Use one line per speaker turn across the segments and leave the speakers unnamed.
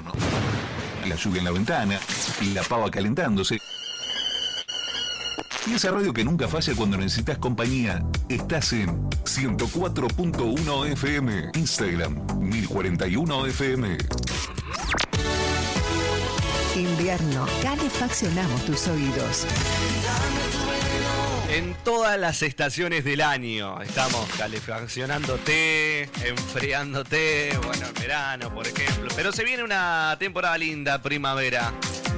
invierno. La lluvia en la ventana, la pava calentándose. Y esa radio que nunca falla cuando necesitas compañía. Estás en 104.1 FM. Instagram 1041 FM.
Invierno, calefaccionamos tus oídos.
En todas las estaciones del año estamos calefaccionándote, enfriándote, bueno, en verano, por ejemplo. Pero se viene una temporada linda, primavera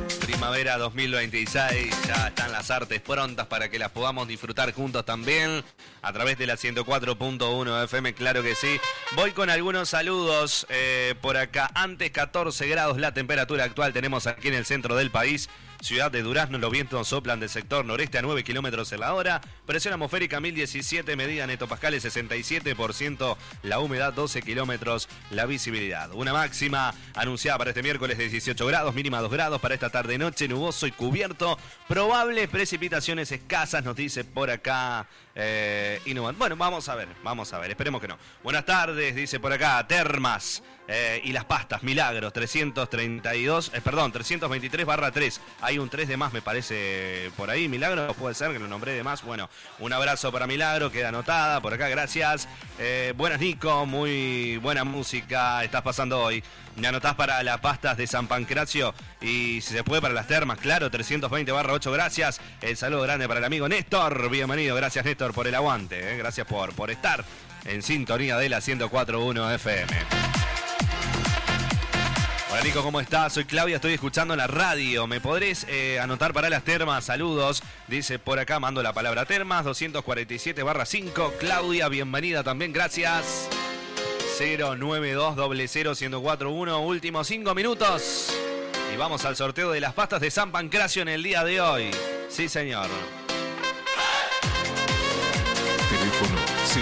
2026, ya están las artes prontas para que las podamos disfrutar juntos también a través de la 104.1 FM, claro que sí. Voy con algunos saludos por acá. Antes 14 grados la temperatura actual tenemos aquí en el centro del país. Ciudad de Durazno, los vientos soplan del sector noreste a 9 kilómetros en la hora. Presión atmosférica 1017, medida netopascales 67%, la humedad 12 kilómetros, la visibilidad. Una máxima anunciada para este miércoles de 18 grados, mínima 2 grados para esta tarde-noche, nuboso y cubierto. Probables precipitaciones escasas, nos dice por acá. Bueno, vamos a ver, esperemos que no. Buenas tardes, dice por acá, Termas. Y las pastas, Milagros, 323/3. Hay un 3 de más, me parece, por ahí, Milagros, puede ser que lo nombré de más. Bueno, un abrazo para Milagro, queda anotada por acá, gracias. Buenas, Nico, muy buena música estás pasando hoy. Me anotás para las pastas de San Pancracio y si se puede para las termas, claro, 320/8, gracias. El saludo grande para el amigo Néstor, bienvenido, gracias Néstor por el aguante, gracias por estar en sintonía de la 104.1 FM. Hola Nico, ¿cómo estás? Soy Claudia, estoy escuchando la radio. ¿Me podrés anotar para las termas? Saludos. Dice por acá, mando la palabra termas, 247/5. Claudia, bienvenida también, gracias. 092001041, últimos 5 minutos. Y vamos al sorteo de las pastas de San Pancracio en el día de hoy. Sí, señor.
Teléfono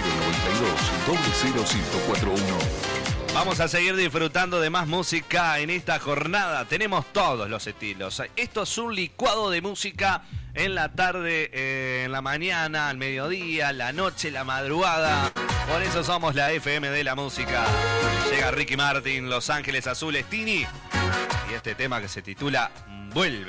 092-001041.
Vamos a seguir disfrutando de más música en esta jornada. Tenemos todos los estilos. Esto es un licuado de música en la tarde, en la mañana, al mediodía, la noche, la madrugada. Por eso somos la FM de la música. Llega Ricky Martin, Los Ángeles Azules, Tini. Y este tema que se titula Vuelve.